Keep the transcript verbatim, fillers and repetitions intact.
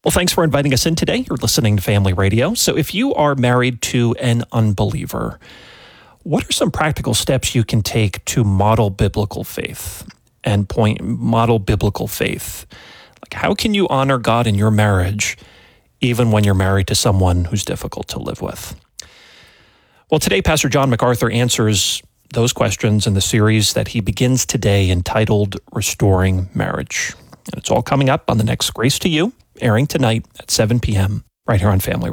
Well, thanks for inviting us in today. You're listening to Family Radio. So if you are married to an unbeliever, what are some practical steps you can take to model biblical faith and point model biblical faith? Like, how can you honor God in your marriage, even when you're married to someone who's difficult to live with? Well, today, Pastor John MacArthur answers those questions in the series that he begins today entitled Restoring Marriage. And it's all coming up on the next Grace to You, airing tonight at seven p.m. right here on Family Radio.